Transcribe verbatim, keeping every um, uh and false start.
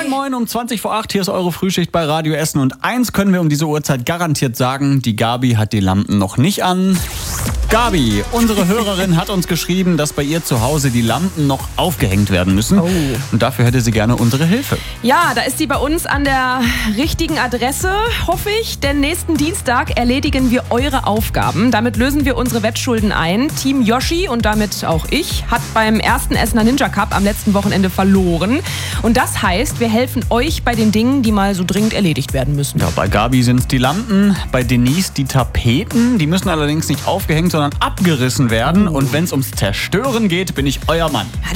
Moin Moin, um zwanzig vor acht, hier ist eure Frühschicht bei Radio Essen. Und eins können wir um diese Uhrzeit garantiert sagen, die Gabi hat die Lampen noch nicht an. Gabi, unsere Hörerin hat uns geschrieben, dass bei ihr zu Hause die Lampen noch aufgehängt werden müssen. Oh. Und dafür hätte sie gerne unsere Hilfe. Ja, da ist sie bei uns an der richtigen Adresse, hoffe ich. Denn nächsten Dienstag erledigen wir eure Aufgaben. Damit lösen wir unsere Wettschulden ein. Team Yoshi und damit auch ich hat beim ersten Essener Ninja Cup am letzten Wochenende verloren. Und das heißt, wir helfen euch bei den Dingen, die mal so dringend erledigt werden müssen. Ja, bei Gabi sind es die Lampen, bei Denise die Tapeten. Die müssen allerdings nicht aufgehängt, sondern abgerissen werden. Und wenn es ums Zerstören geht, bin ich euer Mann.